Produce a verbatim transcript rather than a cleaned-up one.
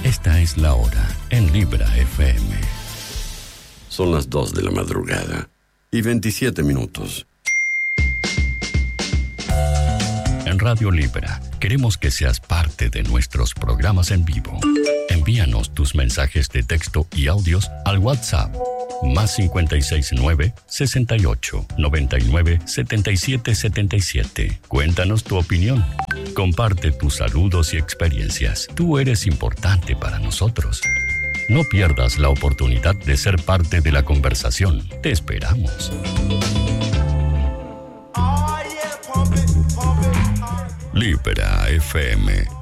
Esta es la hora en Libra F M. Son las dos de la madrugada y veintisiete minutos. En Radio Libra queremos que seas parte de nuestros programas en vivo. Envíanos tus mensajes de texto y audios al WhatsApp más cincuenta y seis nueve, sesenta y ocho, noventa y nueve, setenta y siete setenta y siete. Cuéntanos tu opinión. Comparte tus saludos y experiencias. Tú eres importante para nosotros. No pierdas la oportunidad de ser parte de la conversación. Te esperamos. Libra F M